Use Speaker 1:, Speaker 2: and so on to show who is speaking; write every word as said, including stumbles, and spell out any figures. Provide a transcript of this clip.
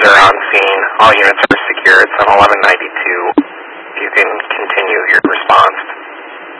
Speaker 1: operator on scene. All units are secure. It's on eleven ninety-two. You can continue your response.